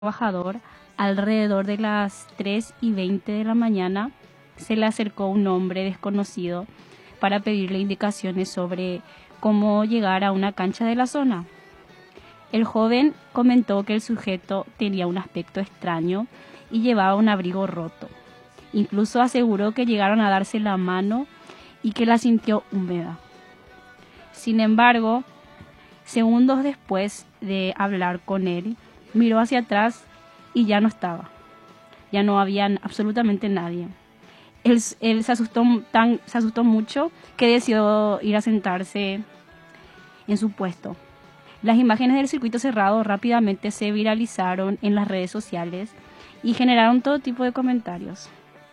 trabajador, alrededor de las 3:20 de la mañana, se le acercó un hombre desconocido para pedirle indicaciones sobre cómo llegar a una cancha de la zona. El joven comentó que el sujeto tenía un aspecto extraño y llevaba un abrigo roto. Incluso aseguró que llegaron a darse la mano y que la sintió húmeda. Sin embargo, segundos después de hablar con él, miró hacia atrás y ya no estaba. Ya no había absolutamente nadie. Él se asustó mucho que decidió ir a sentarse en su puesto. Las imágenes del circuito cerrado rápidamente se viralizaron en las redes sociales y generaron todo tipo de comentarios.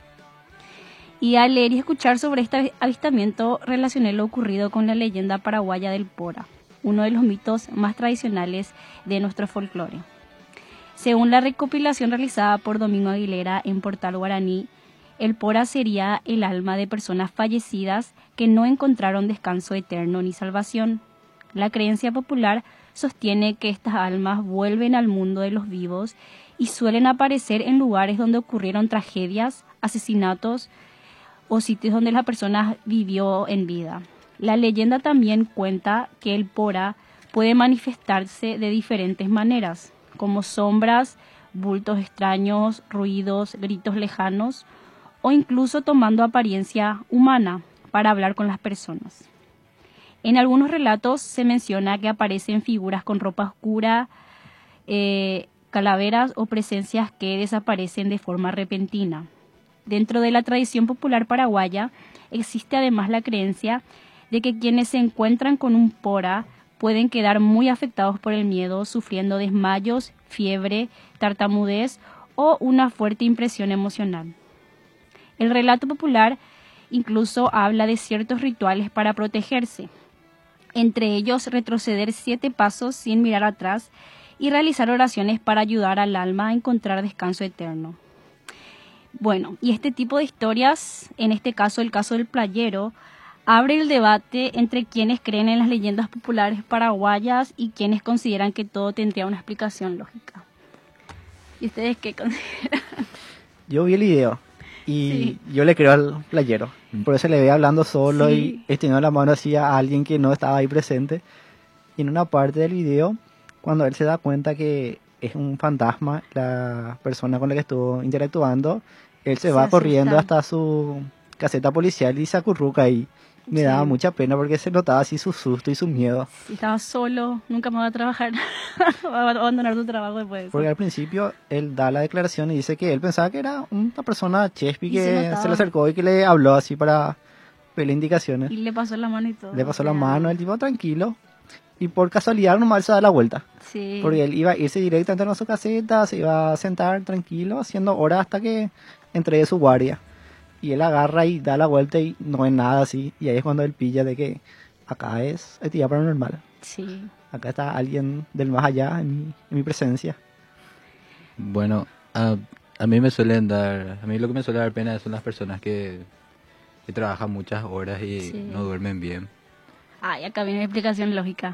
Y al leer y escuchar sobre este avistamiento, relacioné lo ocurrido con la leyenda paraguaya del Pora, uno de los mitos más tradicionales de nuestro folclore. Según la recopilación realizada por Domingo Aguilera en Portal Guaraní, el Pora sería el alma de personas fallecidas que no encontraron descanso eterno ni salvación. La creencia popular sostiene que estas almas vuelven al mundo de los vivos y suelen aparecer en lugares donde ocurrieron tragedias, asesinatos o sitios donde la persona vivió en vida. La leyenda también cuenta que el Pora puede manifestarse de diferentes maneras, como sombras, bultos extraños, ruidos, gritos lejanos, o incluso tomando apariencia humana para hablar con las personas. En algunos relatos se menciona que aparecen figuras con ropa oscura, calaveras o presencias que desaparecen de forma repentina. Dentro de la tradición popular paraguaya existe además la creencia de que quienes se encuentran con un Pora pueden quedar muy afectados por el miedo, sufriendo desmayos, fiebre, tartamudez o una fuerte impresión emocional. El relato popular incluso habla de ciertos rituales para protegerse, entre ellos retroceder 7 pasos sin mirar atrás y realizar oraciones para ayudar al alma a encontrar descanso eterno. Bueno, y este tipo de historias, en este caso el caso del playero, abre el debate entre quienes creen en las leyendas populares paraguayas y quienes consideran que todo tendría una explicación lógica. ¿Y ustedes qué consideran? Yo vi el video y yo le creo al playero. Por eso le ve hablando solo y extendiendo la mano así a alguien que no estaba ahí presente. Y en una parte del video, cuando él se da cuenta que es un fantasma, la persona con la que estuvo interactuando, él se va corriendo hasta su caseta policial y se acurruca ahí. Me daba mucha pena porque se notaba así su susto y su miedo. Si estaba solo, nunca me voy a trabajar, va a abandonar tu trabajo después de eso. Porque al principio él da la declaración y dice que él pensaba que era una persona chespi que se le acercó y que le habló así para pedirle indicaciones. Y le pasó la mano y todo. Le pasó la mano, el tipo tranquilo. Y por casualidad nomás se da la vuelta. Sí. Porque él iba a irse directamente a su caseta, se iba a sentar tranquilo, haciendo horas hasta que entregue su guardia. Y él agarra y da la vuelta y no es nada así. Y ahí es cuando él pilla de que acá es actividad paranormal. Sí. Acá está alguien del más allá en mi presencia. Bueno, a mí me suelen dar, a mí lo que me suele dar pena son las personas que trabajan muchas horas y no duermen bien. Ay, acá viene la explicación lógica.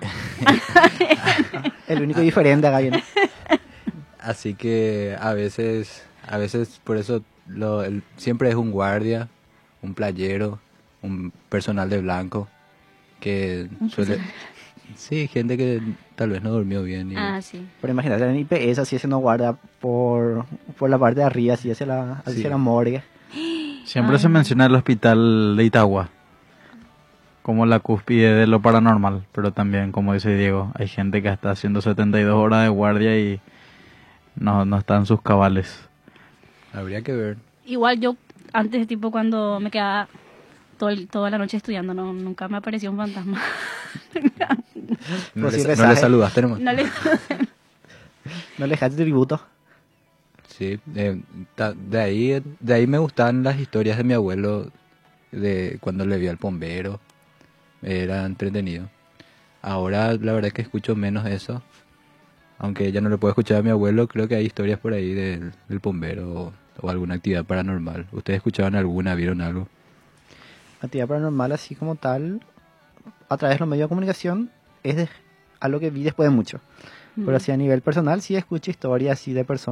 El único diferente acá viene. Así que a veces por eso siempre es un guardia, un playero, un personal de blanco que suele... Sí, gente que tal vez no durmió bien. Sí. Pero imagínate, en IPS así haciendo guardia por la parte de arriba, así hacia la morgue. Siempre se menciona el hospital de Itagua como la cúspide de lo paranormal, pero también, como dice Diego, hay gente que está haciendo 72 horas de guardia y no está en sus cabales. Habría que ver. Igual yo, antes, tipo, cuando me quedaba toda la noche estudiando, nunca me apareció un fantasma. No le saludaste nomás. No le dejaste tributo. Sí, de ahí me gustaban las historias de mi abuelo, de cuando le vio al bombero. Era entretenido. Ahora la verdad es que escucho menos eso. Aunque ya no le puedo escuchar a mi abuelo, creo que hay historias por ahí del bombero o alguna actividad paranormal. ¿Ustedes escuchaban alguna, vieron algo? Actividad paranormal así como tal, a través de los medios de comunicación, es algo que vi después de mucho. Pero así a nivel personal sí escucho historias así de personas